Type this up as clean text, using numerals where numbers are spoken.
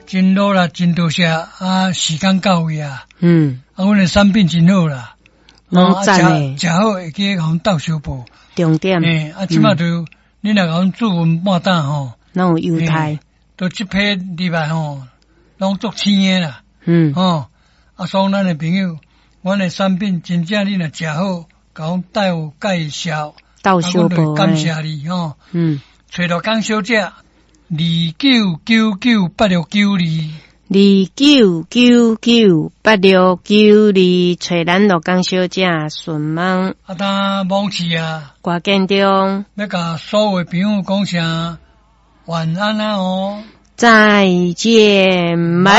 真努啦，真多谢啊，时间到位啊。阮的产品真好啦， 拢赞诶， 食好会记甲阮斗小报。 重点， 即马就你若甲阮注文半单吼， 拢有优待， 都即批入来吼，拢足青诶啦。所以咱的朋友，阮的产品真正你若食好，甲阮带有介绍， 斗小报， 感谢你吼。找到江小姐 29998692，29998692，找咱罗江小姐询问。 当网市啊， 挂建中， 要甲所有朋友讲声晚安啊哦， 再见，拜。